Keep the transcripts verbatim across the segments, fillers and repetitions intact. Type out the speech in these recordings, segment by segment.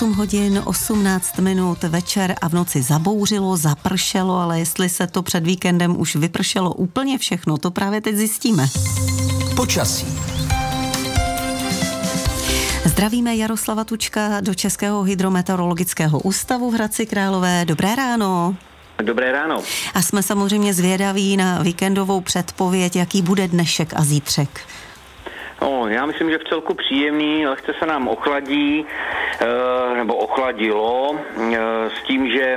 osm hodin osmnáct minut večer a v noci zabouřilo, zapršelo, ale jestli se to před víkendem už vypršelo úplně všechno, to právě teď zjistíme. Počasí. Zdravíme Jaroslava Tučka do Českého hydrometeorologického ústavu v Hradci Králové. Dobré ráno. Dobré ráno. A jsme samozřejmě zvědaví na víkendovou předpověď, jaký bude dnešek a zítřek. No, já myslím, že v celku příjemný, lehce se nám ochladí, e, nebo ochladilo, e, s tím, že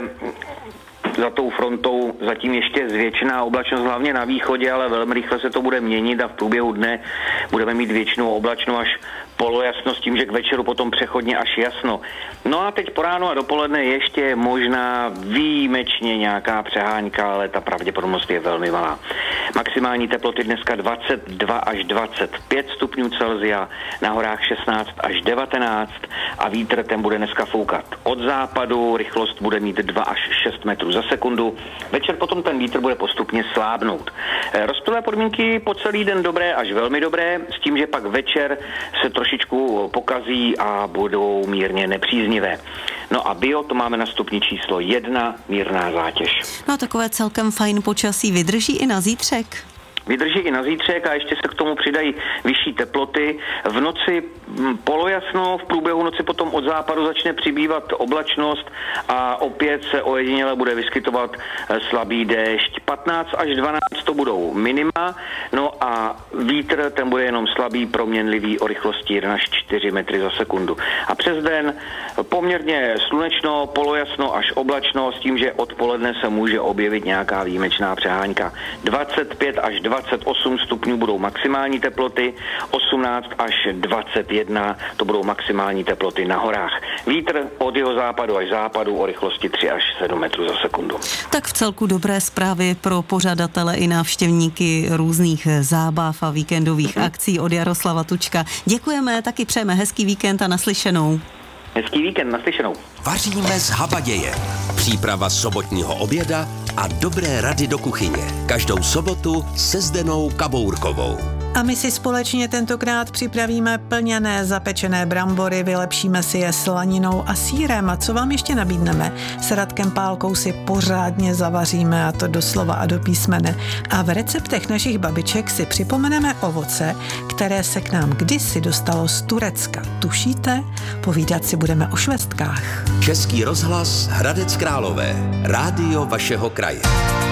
za tou frontou zatím ještě zvětšená oblačnost, hlavně na východě, ale velmi rychle se to bude měnit a v průběhu dne budeme mít většinou oblačno až polojasno, s tím, že k večeru potom přechodně až jasno. No a teď po ránu a dopoledne ještě možná výjimečně nějaká přehánka, ale ta pravděpodobnost je velmi malá. Maximální teploty dneska dvacet dva až dvacet pět stupňů Celsia, na horách šestnáct až devatenáct a vítr ten bude dneska foukat od západu, rychlost bude mít dva až šest metrů za sekundu. Večer potom ten vítr bude postupně slábnout. Rozptylé podmínky po celý den dobré až velmi dobré, s tím, že pak večer se trošičku pokazí a budou mírně nepříznivé. No a bio to máme na stupni číslo jedna, mírná zátěž. No a takové celkem fajn počasí vydrží i na zítřek? Vydrží i na zítřek a ještě se k tomu přidají vyšší teploty. V noci polojasno, v průběhu noci potom od západu začne přibývat oblačnost a opět se ojediněle bude vyskytovat slabý déšť. patnáct až dvanáct to budou minima, no a vítr ten bude jenom slabý, proměnlivý o rychlosti jedna až čtyři metry za sekundu. A přes den poměrně slunečno, polojasno až oblačno, s tím, že odpoledne se může objevit nějaká výjimečná přehánka. dvacet pět až dvacet osm stupňů budou maximální teploty, osmnáct až dvacet jedna to budou maximální teploty na horách. Vítr od jeho západu až západu o rychlosti tři až sedm metrů za sekundu. Tak v celku dobré zprávy pro pořadatele i návštěvníky různých zábav a víkendových mm-hmm. akcí od Jaroslava Tučka. Děkujeme, taky přejeme hezký víkend a naslyšenou. Hezký víkend, naslyšenou. Vaříme z habaděje. Příprava sobotního oběda a dobré rady do kuchyně. Každou sobotu se Zdenou Kabourkovou. A my si společně tentokrát připravíme plněné zapečené brambory, vylepšíme si je slaninou a sýrem. A co vám ještě nabídneme? S Radkem Pálkou si pořádně zavaříme, a to doslova a do písmene. A v receptech našich babiček si připomeneme ovoce, které se k nám kdysi dostalo z Turecka. Tušíte? Povídat si budeme o švestkách. Český rozhlas Hradec Králové. Rádio vašeho kraje.